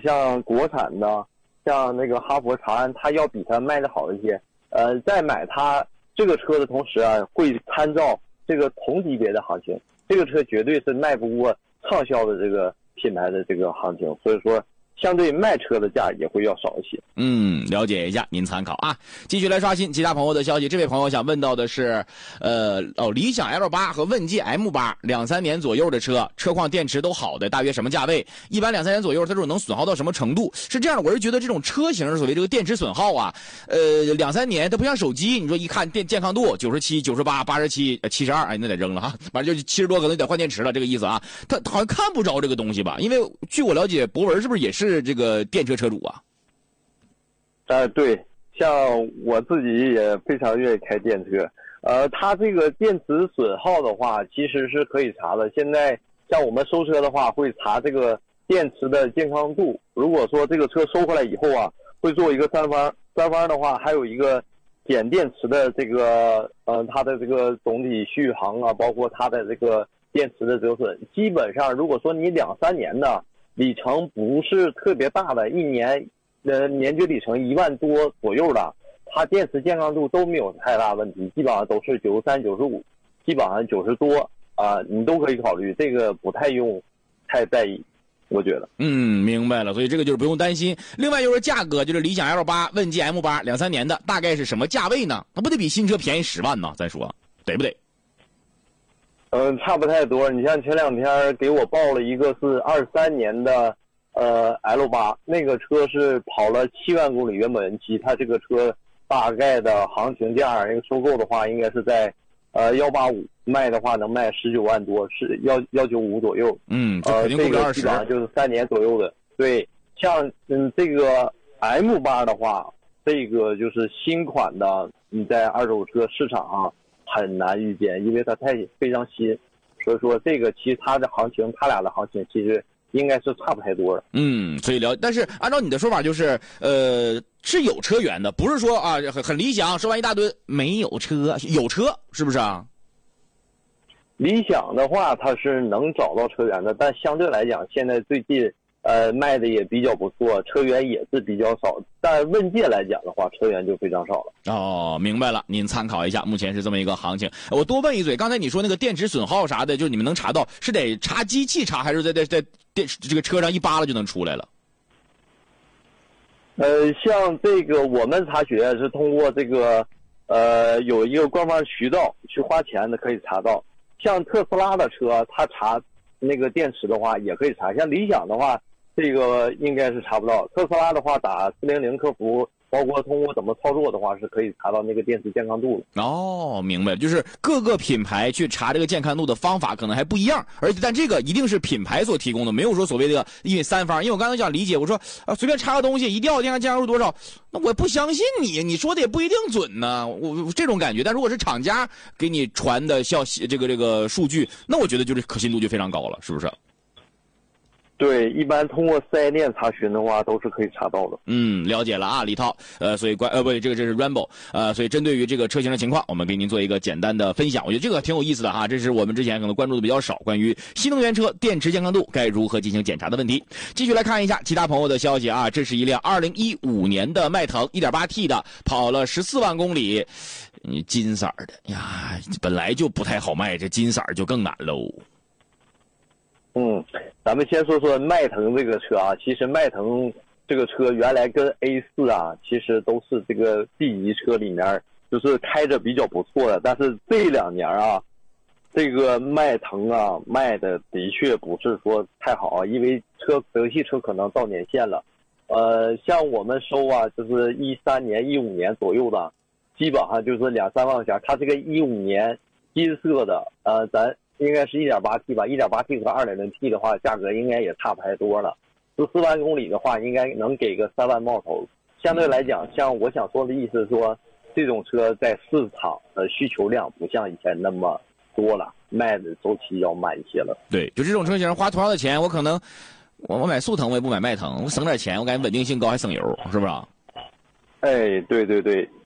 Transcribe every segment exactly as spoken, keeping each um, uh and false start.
像国产的，像那个哈佛长安，它要比它卖的好一些。呃，在买它这个车的同时啊，会参照这个同级别的行情，这个车绝对是卖不过畅销的这个品牌的这个行情，所以说相对卖车的价也会要少一些。 嗯，了解一下，您参考啊。继续来刷新其他朋友的消息，这位朋友想问到的是，呃，哦，理想 L 八 和问界 M 八 两三年左右的车，车况电池都好的，大约什么价位？一般两三年左右，它这种能损耗到什么程度？是这样的，我是觉得这种车型所谓这个电池损耗啊，呃，两三年它不像手机，你说一看电健康度九十七、九十八、八十七、七十二，哎，那得扔了哈，反正就七十多，可能得换电池了，这个意思啊。他好像看不着这个东西吧？因为据我了解，博文是不是也是这个电车车主啊？ 呃，对，像我自己也非常愿意开电车。呃，它这个电池损耗的话，其实是可以查的。现在像我们收车的话，会查这个电池的健康度。如果说这个车收回来以后啊，会做一个三方，三方的话还有一个检电池的这个呃它的这个总体续航啊，包括它的这个电池的折损。基本上，如果说你两三年的里程不是特别大的，一年。呃，年均里程一万多左右的，它电池健康度都没有太大问题，基本上都是九十三、九十五，基本上九十多啊、呃，你都可以考虑，这个不太用太在意，我觉得。 嗯，明白了，所以这个就是不用担心。另外就是价格，就是理想 L 八、问界 M 八 两三年的，大概是什么价位呢？那不得比新车便宜十万呢？再说，得不得？ 嗯，差不太多。你像前两天给我报了一个是二三年的。呃 ，L 八 那个车是跑了七万公里原本期，它这个车大概的行情价，那个收购的话应该是在呃幺八五，卖的话能卖十九万多，是幺幺九五左右。 嗯，这肯定不止二十， 基本上就是三年左右的。对，像嗯这个 M 八 的话，这个就是新款的，你在二手车市场上很难遇见，因为它太非常新，所以说这个其实它的行情，它俩的行情其实。应该是差不太多了。 嗯，所以了，但是按照你的说法，就是呃是有车源的，不是说啊很很理想，说完一大堆没有车，有车是不是啊？ 理想的话，它是能找到车源的，但相对来讲，现在最近呃卖的也比较不错，车源也是比较少。但问界来讲的话，车源就非常少了。 哦，明白了，您参考一下，目前是这么一个行情。我多问一嘴，刚才你说那个电池损耗啥的，就是你们能查到，是得查机器查，还是在在在电这个车上一扒拉就能出来了？ 呃，像这个我们查询是通过这个呃有一个官方渠道去花钱的可以查到。像特斯拉的车，它查那个电池的话也可以查。像理想的话，这个应该是查不到。特斯拉的话，打四零零客服，包括通过怎么操作的话，是可以查到那个电池健康度的。 哦，明白，就是各个品牌去查这个健康度的方法可能还不一样，而且但这个一定是品牌所提供的，没有说所谓的因为三方。因为我刚才想理解，我说啊随便查个东西，一调健康健康度多少，那我不相信你，你说的也不一定准呢，我这种感觉。但如果是厂家给你传的消息，这个这个数据，那我觉得就是可信度就非常高了，是不是？ 对，一般通过四 S 店查询的话，都是可以查到的。 嗯，了解了啊，李涛。呃，所以关呃不，这个这是 Rambo。呃，所以针对于这个车型的情况，我们给您做一个简单的分享。我觉得这个挺有意思的哈，这是我们之前可能关注的比较少，关于新能源车电池健康度该如何进行检查的问题。继续来看一下其他朋友的消息啊，这是一辆二零一五年的迈腾 一点八 T 的，跑了十四万公里，你金色的呀，本来就不太好卖，这金色就更难喽。 嗯，咱们先说说迈腾这个车啊，其实迈腾这个车原来跟 A 四 啊，其实都是这个 B 级车里面就是开着比较不错的，但是这两年啊，这个迈腾啊卖的的确不是说太好啊，因为车德系车可能到年限了，呃，像我们收啊，就是一三年、一五年左右的，基本上就是两三万块钱。它这个一五年金色的，呃，咱。应该是 一点八 T 吧 ，一点八 T 和 二点零 T 的话，价格应该也差不太多了。十四万公里的话，应该能给个三万冒头。相对来讲，像我想说的意思是说，这种车在市场的需求量不像以前那么多了，卖的周期要慢一些了。 对，就这种车型花同样的钱，我可能我我买速腾我也不买迈腾，我省点钱，我感觉稳定性高还省油，是不是？ 哎，对对对。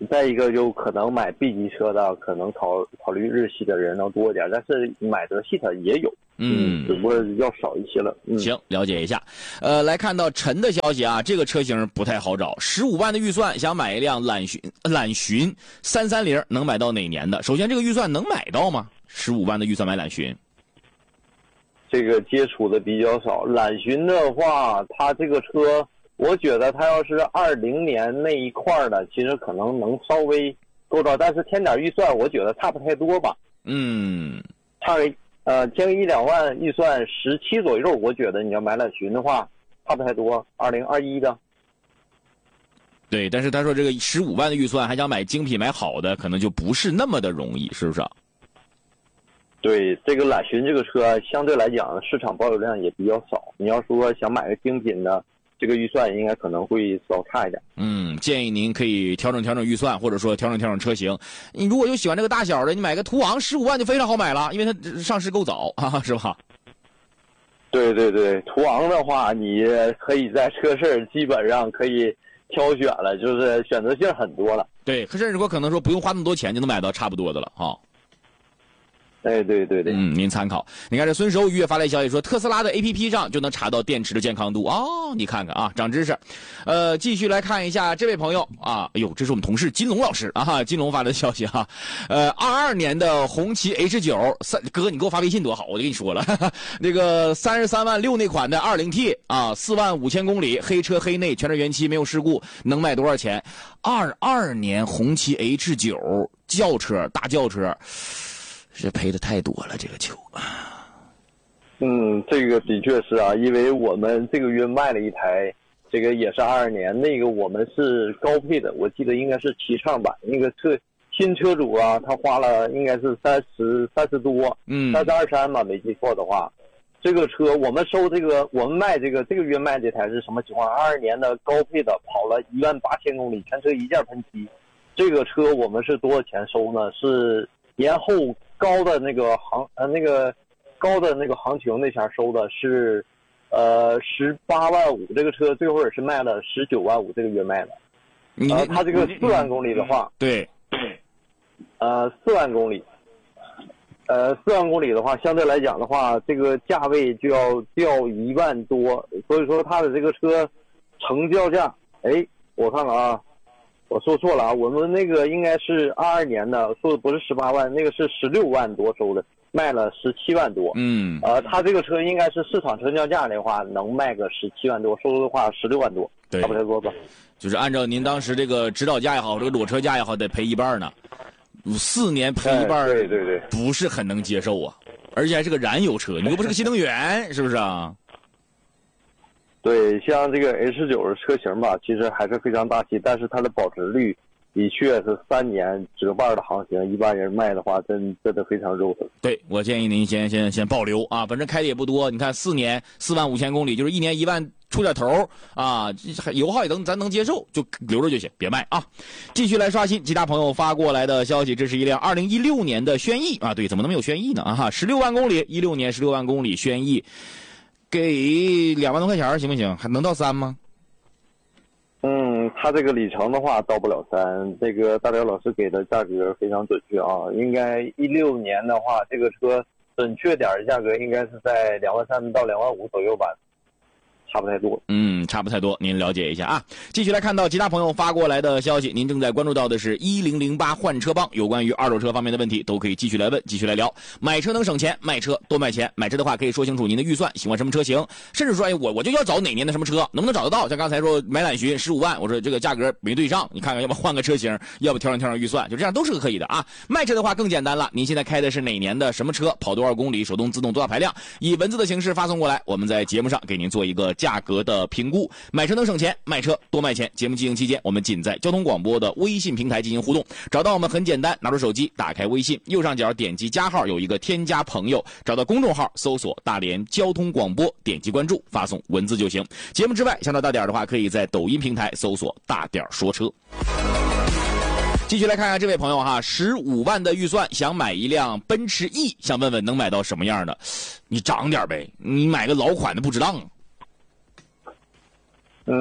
再一个就可能买 B 级车的，可能考考虑日系的人能多一点，但是买德系的也有，嗯，只不过要少一些了。嗯， 行，了解一下。呃，来看到陈的消息啊，这个车型不太好找，十五万的预算想买一辆揽巡揽巡三三零，能买到哪年的？首先，这个预算能买到吗？十五万的预算买揽巡， 这个接触的比较少。揽巡的话，它这个车。我觉得他要是二零年那一块的，其实可能能稍微够着，但是添点预算，我觉得差不太多吧。 嗯， 差个呃将一两万预算十七左右，我觉得你要买揽巡的话，差不太多。二零二一的。 对，但是他说这个十五万的预算还想买精品买好的，可能就不是那么的容易，是不是？ 对，这个揽巡这个车相对来讲市场保有量也比较少，你要说想买个精品的。这个预算应该可能会稍差一点。 嗯，建议您可以调整调整预算，或者说调整调整车型。你如果有喜欢这个大小的，你买个途昂十五万就非常好买了，因为它上市够早啊，是吧？ 对对对，途昂的话，你可以在车市基本上可以挑选了，就是选择性很多了。 对，甚至说可能说不用花那么多钱就能买到差不多的了哈。 哎，对对对， 嗯，您参考。你看这孙守宇也发来消息说，特斯拉的 A P P 上就能查到电池的健康度哦。你看看啊，长知识。呃，继续来看一下这位朋友啊，哎呦，这是我们同事金龙老师啊，金龙发的消息哈、啊。呃，二二年的红旗 H 九 三，哥你给我发微信多好，我就跟你说了，呵呵那个三十三万六那款的二零 T 啊，四万五千公里，黑车黑内，全是原漆，没有事故，能卖多少钱？二二年红旗 H 九 轿车，大轿车。这赔的太多了，这个球。 嗯，这个的确是啊，因为我们这个月卖了一台，这个也是二二年，那个我们是高配的，我记得应该是齐畅版，那个车新车主啊，他花了应该是三十三十多， 嗯， 三十二三吧，没记错的话。这个车我们收这个，我们卖这个这个月卖这台是什么情况？二二年的高配的，跑了一万八千公里，全车一件喷漆。这个车我们是多少钱收呢？是年后高的那个行呃那个高的那个行情那前收的是，呃十八万五，这个车最后也是卖了十九万五，这个月卖的。呃，它这个四万公里的话， 对， 呃四万公里，呃四万公里的话，相对来讲的话，这个价位就要掉一万多，所以说它的这个车成交价，哎，我看看啊。我说错了啊，我们那个应该是二二年的，说的不是十八万，那个是十六万多收的，卖了十七万多。 嗯， 呃，他这个车应该是市场成交价的话，能卖个十七万多，收的话十六万多， 对， 差不太多吧。 就是按照您当时这个指导价也好，这个裸车价也好，得赔一半呢。四年赔一半， 对对对， 不是很能接受啊，而且还是个燃油车，你又不是个新能源，是不是啊？ 对，像这个 H 九 的车型吧，其实还是非常大气，但是它的保值率的确是三年折半的行情，一般人卖的话，真真的非常肉疼。 对，我建议您先先先保留啊，反正开的也不多，你看四年四万五千公里，就是一年一万出点头啊，油耗也能咱能接受，就留着就行，别卖啊。继续来刷新其他朋友发过来的消息，这是一辆二零一六年的轩逸啊，对，怎么能没有轩逸呢啊？十六万公里，一六年十六万公里轩逸。给两万多块钱行不行？还能到三吗？ 嗯，它这个里程的话到不了三，这个大辽老师给的价格非常准确啊，应该一六年的话，这个车准确点的价格应该是在两万三到两万五左右吧。差不太多， 嗯，差不太多，您了解一下啊。继续来看到其他朋友发过来的消息，您正在关注到的是一零零八换车帮，有关于二手车方面的问题都可以继续来问，继续来聊。买车能省钱，卖车多卖钱。买车的话可以说清楚您的预算，喜欢什么车型，甚至说哎我我就要找哪年的什么车，能不能找得到？像刚才说买揽巡十五万，我说这个价格没对上，你看看要不换个车型，要不调整调整预算，就这样都是可以的啊。卖车的话更简单了，您现在开的是哪年的什么车，跑多少公里，手动自动多大排量，以文字的形式发送过来，我们在节目上给您做一个价格的评估。买车能省钱，卖车多卖钱。节目进行期间，我们仅在交通广播的微信平台进行互动，找到我们很简单，拿出手机打开微信，右上角点击加号，有一个添加朋友，找到公众号搜索大连交通广播，点击关注，发送文字就行。节目之外想到大点的话，可以在抖音平台搜索大点说车。继续来看看这位朋友哈，十五万的预算想买一辆奔驰 E， 想问问能买到什么样的？你涨点呗，你买个老款的不值当。 嗯，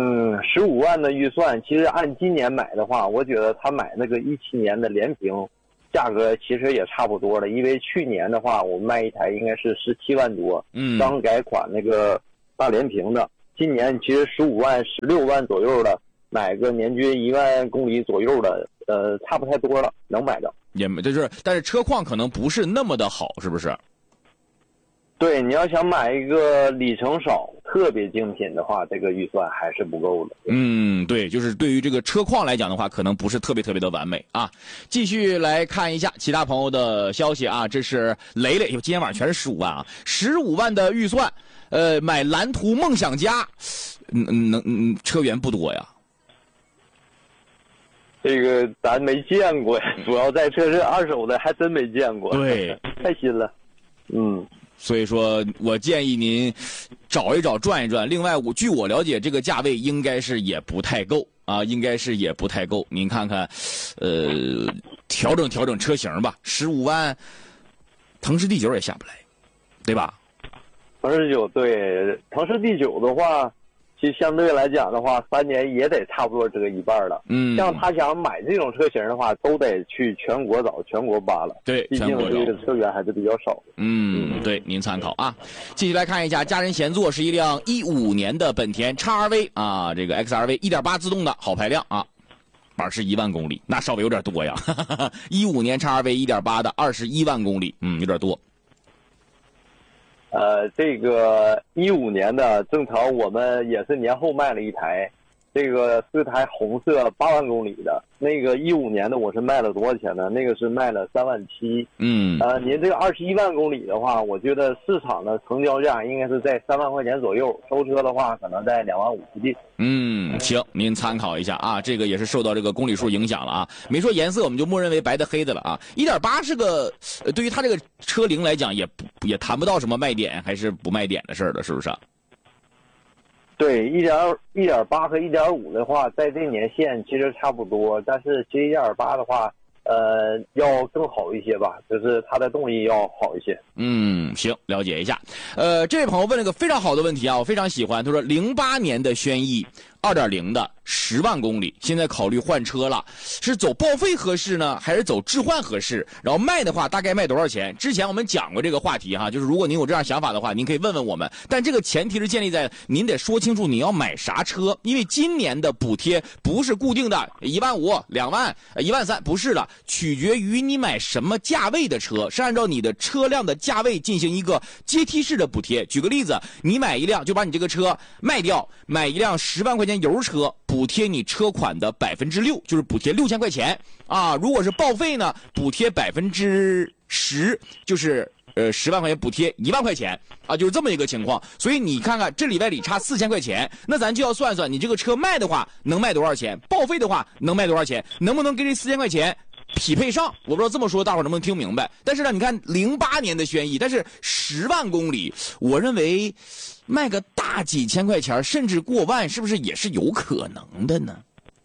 十五万的预算，其实按今年买的话，我觉得他买那个一七年的联屏，价格其实也差不多了。因为去年的话，我卖一台应该是十七万多， 嗯， 刚改款那个大联屏的。今年其实十五万、十六万左右的，买个年均一万公里左右的，呃，差不太多了，能买到。 也没就是，但是车况可能不是那么的好，是不是？ 对，你要想买一个里程少、特别精品的话，这个预算还是不够的。 嗯，对，就是对于这个车况来讲的话，可能不是特别特别的完美啊。继续来看一下其他朋友的消息啊，这是雷雷，今天晚上全是十五万啊，十五万的预算，呃，买蓝图梦想家，嗯能嗯车源不多呀。 这个咱没见过呀，主要在车是二手的，还真没见过。 对， 太新了。嗯。 所以说我建议您找一找转一转。另外，我据我了解，这个价位应该是也不太够啊，应该是也不太够。您看看，呃，调整调整车型吧，十五万，腾势 D 九也下不来，对吧？ 腾势 D 九对，腾势 D 九的话，其实相对来讲的话，三年也得差不多这个一半了。 嗯， 像他想买这种车型的话，都得去全国找、全国扒了。 对， 毕竟这个车源还是比较少。 嗯，对，您参考啊。继续来看一下，家人闲坐是一辆一五年的本田 X R V 啊，这个 X R V 一点八自动的好排量啊，板是一万公里，那稍微有点多呀。一五年 X R V 一点八的二十一万公里，嗯，有点多。 呃，这个一五年的，正常我们也是年后卖了一台，这个是台红色八万公里的，那个一五年的我是卖了多少钱呢？那个是卖了三万七。 嗯， 呃，您这个二十一万公里的话，我觉得市场的成交价应该是在三万块钱左右，收车的话可能在两万五附近。 嗯，行，您参考一下啊，这个也是受到这个公里数影响了啊。没说颜色，我们就默认为白的黑的了啊。一点八是个，呃，对于它这个车龄来讲，也不也谈不到什么卖点还是不卖点的事儿了，是不是啊？ 对，一点一点八和一点五的话，在这年限其实差不多，但是其实一点八的话，呃，要更好一些吧，就是它的动力要好一些。 嗯，行，了解一下。呃，这位朋友问了个非常好的问题啊，我非常喜欢。他说，零八年的轩逸二点零的十万公里，现在考虑换车了，是走报废合适呢，还是走置换合适？然后卖的话，大概卖多少钱？之前我们讲过这个话题哈，就是如果您有这样想法的话，您可以问问我们。但这个前提是建立在您得说清楚你要买啥车，因为今年的补贴不是固定的，一万五、两万、一万三，不是的，取决于你买什么价位的车，是按照你的车辆的价位进行一个阶梯式的补贴。举个例子，你买一辆就把你这个车卖掉，买一辆十万块钱油车，补贴你车款的百分之六，就是补贴六千块钱啊。如果是报废呢，补贴百分之十，就是呃十万块钱补贴一万块钱啊，就是这么一个情况。所以你看看这里外里差四千块钱，那咱就要算算你这个车卖的话能卖多少钱，报废的话能卖多少钱，能不能给这四千块钱匹配上？我不知道这么说大伙能不能听明白。但是呢，你看零八年的轩逸，但是十万公里，我认为卖个大几千块钱甚至过万，是不是也是有可能的呢？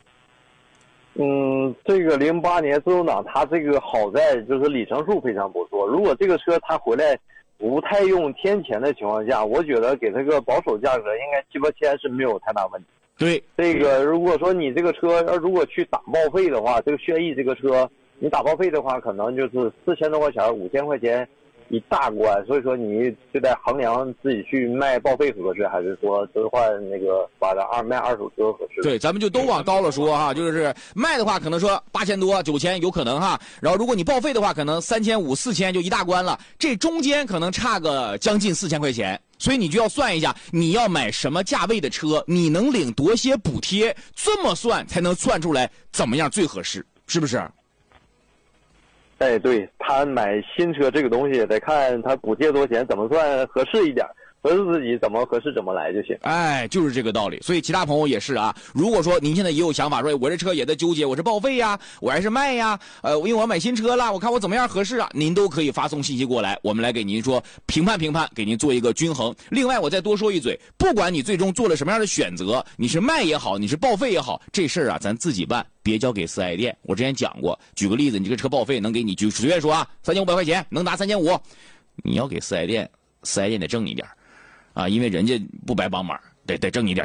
嗯，这个零八年自动挡它这个好在就是里程数非常不错。如果这个车它回来不太用天钱的情况下，我觉得给它个保守价格应该七八千是没有太大问题。 对， 这个如果说你这个车如果去打报废的话，这个轩逸这个车你打报废的话，可能就是四千多块钱、五千块钱一大关，所以说你就得衡量自己去卖报废合适，还是说置换那个把它二卖二手车合适。 对，咱们就都往高了说哈，就是卖的话可能说八千多、九千有可能哈，然后如果你报废的话，可能三千五、四千就一大关了，这中间可能差个将近四千块钱。所以你就要算一下，你要买什么价位的车，你能领多些补贴，这么算才能算出来怎么样最合适，是不是？ 哎，对，他买新车这个东西得看他补贴多少钱，怎么算合适一点，合适自己怎么合适怎么来就行。 哎，就是这个道理。所以其他朋友也是啊，如果说您现在也有想法，说我这车也在纠结，我是报废呀，我还是卖呀，呃，因为我要买新车了，我看我怎么样合适啊，您都可以发送信息过来，我们来给您说评判评判，给您做一个均衡。另外我再多说一嘴，不管你最终做了什么样的选择，你是卖也好，你是报废也好，这事儿啊咱自己办，别交给四 S 店。我之前讲过，举个例子，你这个车报废能给你，就随便说啊，三千五百块钱能拿三千五，你要给四 S 店，四 S 店得挣你点啊，因为人家不白帮忙，得得挣你点钱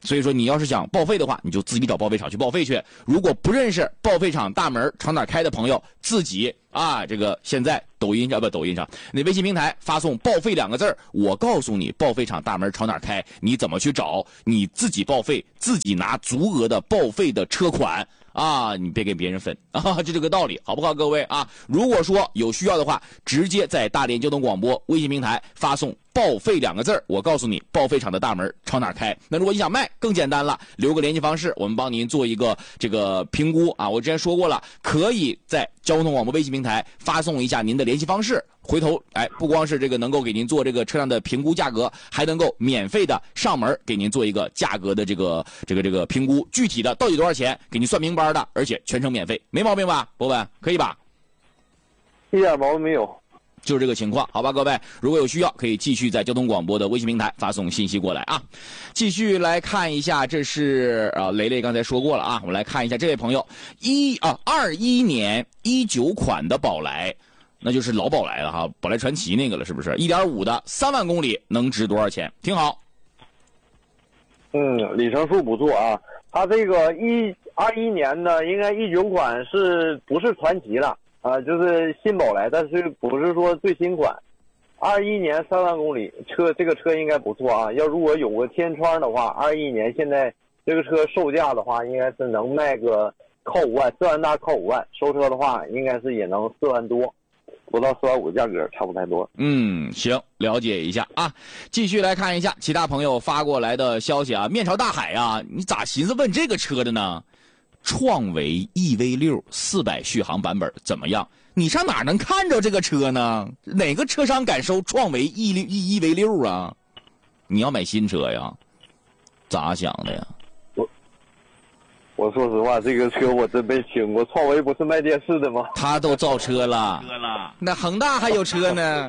所以说你要是想报废的话，你就自己找报废厂去报废去。如果不认识报废厂大门朝哪开的朋友，自己啊，这个现在抖音上不抖音上那微信平台发送报废两个字，我告诉你报废厂大门朝哪开，你怎么去找，你自己报废，自己拿足额的报废的车款啊，你别给别人分啊，就这个道理，好不好，各位啊？如果说有需要的话，直接在大连交通广播微信平台发送报废两个字，我告诉你报废厂的大门朝哪开。那如果你想卖，更简单了，留个联系方式，我们帮您做一个这个评估啊。我之前说过了，可以在交通广播微信平台发送一下您的联系方式，回头哎，不光是这个能够给您做这个车辆的评估价格，还能够免费的上门给您做一个价格的这个这个这个评估，具体的到底多少钱，给您算明白的，而且全程免费，没毛病吧？博文可以吧？ 一点毛病没有。 就是这个情况，好吧，各位，如果有需要，可以继续在交通广播的微信平台发送信息过来啊。继续来看一下，这是啊，雷雷刚才说过了啊，我们来看一下这位朋友一啊二一年一九款的宝来，那就是老宝来了哈，宝来传奇那个了，是不是？一点五的三万公里能值多少钱？听好。 嗯，里程数不错啊。它这个一二一年的应该一九款是不是传奇了？啊，就是新宝来，但是不是说最新款。二一年三万公里车，这个车应该不错啊。要如果有个天窗的话，二一年现在这个车售价的话，应该是能卖个靠五万，四万大靠五万。收车的话，应该是也能四万多，不到四万五的价格，差不太多。 嗯，行，了解一下啊。继续来看一下其他朋友发过来的消息啊。面朝大海啊，你咋寻思问这个车的呢？创维 E V 六 四百续航版本怎么样？你上哪能看着这个车呢？哪个车商敢收创维 E E V 六啊？你要买新车呀？咋想的呀？ 我我说实话，这个车我真没听过。创维不是卖电视的吗？ 他都造车了，那恒大还有车呢。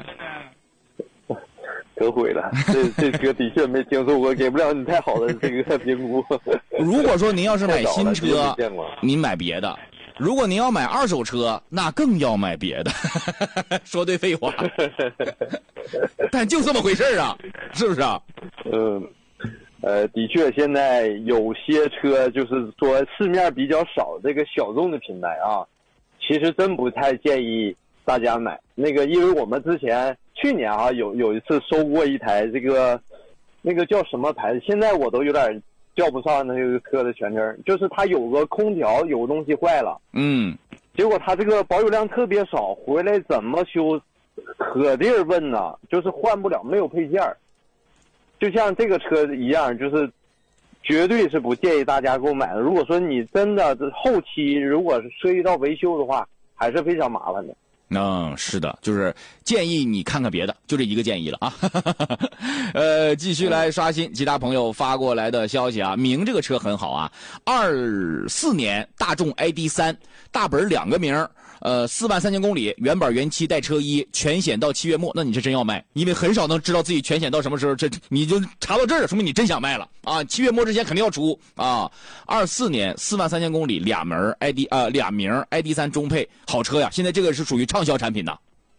可毁了，这这车的确没听说过，给不了你太好的这个评估。 如果说您要是买新车，您买别的；如果您要买二手车，那更要买别的。说对废话，但就这么回事啊，是不是啊？ 嗯，呃，的确，现在有些车就是说市面比较少，这个小众的品牌啊，其实真不太建议大家买那个，因为我们之前。去年啊，有有一次收过一台这个，那个叫什么牌子？现在我都有点叫不上那个车的全称。就是它有个空调有个东西坏了， 嗯， 结果它这个保有量特别少，回来怎么修？可地儿问呐，就是换不了，没有配件儿。就像这个车一样，就是绝对是不建议大家购买的。如果说你真的后期如果是涉及到维修的话，还是非常麻烦的。 嗯，是的，就是建议你看看别的，就这一个建议了啊。呃，继续来刷新其他朋友发过来的消息啊。明这个车很好啊，二四年大众 I D 三大本两个名，呃，四万三千公里，原版原漆带车衣，全险到七月末。那你是真要卖，因为很少能知道自己全险到什么时候，这你就查到这儿，说明你真想卖了啊！七月末之前肯定要出啊。二四年四万三千公里，俩门 I D 呃俩名 I D 三中配，好车呀！现在这个是属于畅销产品的。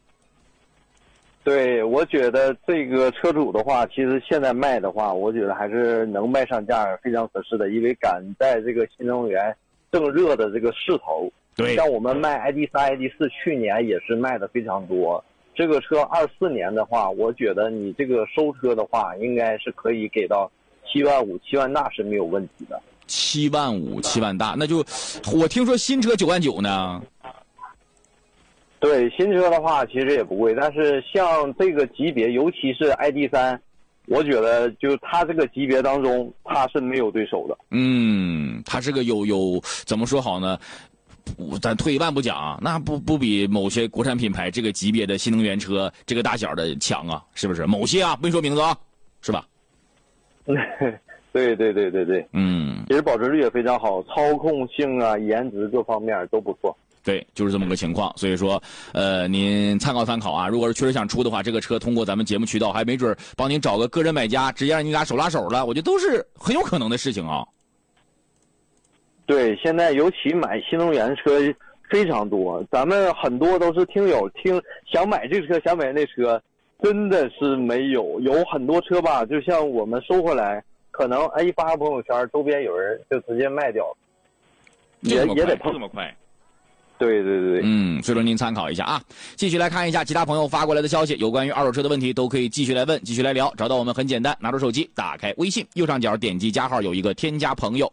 对，我觉得这个车主的话，其实现在卖的话，我觉得还是能卖上价，非常合适的，因为赶在这个新能源正热的这个势头。 对， 像我们卖 I D 三、I D 四，去年也是卖的非常多。这个车二四年的话，我觉得你这个收车的话，应该是可以给到七万五、七万大是没有问题的。 七万五、七万大，那就我听说新车九万九呢。 对，新车的话其实也不贵，但是像这个级别，尤其是 I D 三，我觉得就它这个级别当中，它是没有对手的。 嗯，它是个有有怎么说好呢？咱退一万步讲，那不不比某些国产品牌这个级别的新能源车这个大小的强啊，是不是？某些啊，不说名字啊，是吧？ 对对对对对， 嗯， 其实保值率也非常好，操控性啊、颜值各方面都不错。 对，就是这么个情况。所以说，呃，您参考参考啊。如果是确实想出的话，这个车通过咱们节目渠道，还没准帮您找个个人买家，直接让你俩手拉手了，我觉得都是很有可能的事情啊。 对，现在尤其买新能源车非常多，咱们很多都是听友听想买这车想买那车，真的是没有，有很多车吧，就像我们收回来， 可能哎一发朋友圈，周边有人就直接卖掉了，也也得碰这么快。 对对对， 嗯，所以说您参考一下啊。继续来看一下其他朋友发过来的消息，有关于二手车的问题都可以继续来问，继续来聊。找到我们很简单，拿出手机，打开微信，右上角点击加号，有一个添加朋友。